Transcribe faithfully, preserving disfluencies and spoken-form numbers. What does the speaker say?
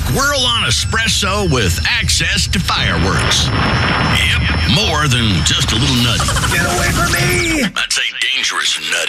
Whirl on espresso with access to fireworks. Yep, more than just a little nutty. Get away from me! That's a dangerous nutty.